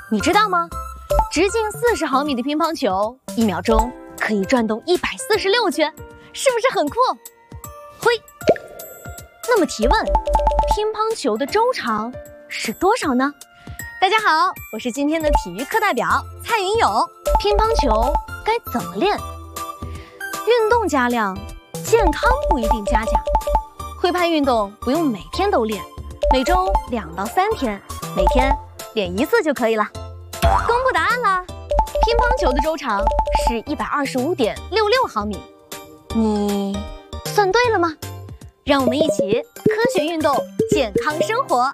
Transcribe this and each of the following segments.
你知道吗？直径40毫米的乒乓球，1秒钟可以转动146圈，是不是很酷？嘿，那么提问，乒乓球的周长是多少呢？大家好，我是今天的体育课代表蔡云友。乒乓球该怎么练？运动加量，健康不一定加价。挥拍运动不用每天都练，每周2到3天，每天练1次就可以了。公布答案啦！乒乓球的周长是125.66毫米，你算对了吗？让我们一起科学运动，健康生活。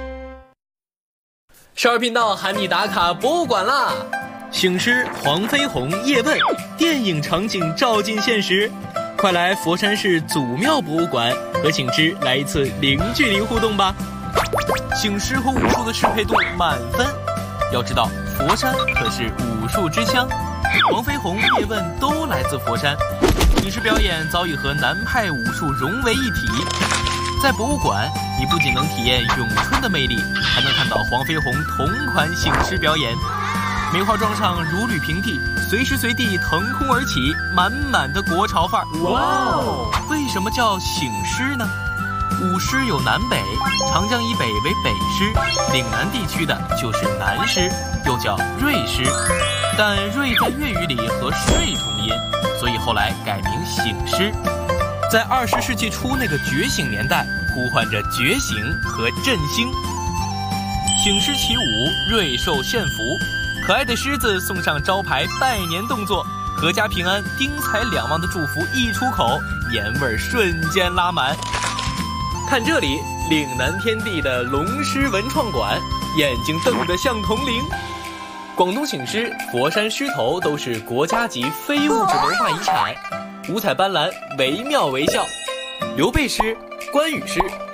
少儿频道喊你打卡博物馆啦！醒狮黄飞鸿叶问，电影场景照进现实。快来佛山市祖庙博物馆和醒狮来一次零距离互动吧！醒狮和武术的适配度满分。要知道，佛山可是武术之乡，黄飞鸿、叶问都来自佛山。醒狮表演早已和南派武术融为一体。在博物馆，你不仅能体验咏春的魅力，还能看到黄飞鸿同款醒狮表演。梅花桩上如履平地，随时随地腾空而起，满满的国潮范儿。哇哦！为什么叫醒狮呢？舞狮有南北，长江以北为北狮，岭南地区的就是南狮，又叫瑞狮。但瑞在粤语里和睡同音，所以后来改名醒狮。在20世纪初那个觉醒年代，呼唤着觉醒和振兴。醒狮起舞，瑞兽献福，可爱的狮子送上招牌拜年动作，阖家平安、丁财两旺的祝福一出口，年味瞬间拉满。看这里，岭南天地的龙狮文创馆，眼睛瞪得像铜铃。广东醒狮、佛山狮头都是国家级非物质文化遗产，五彩斑斓，惟妙惟肖。刘备狮、关羽狮、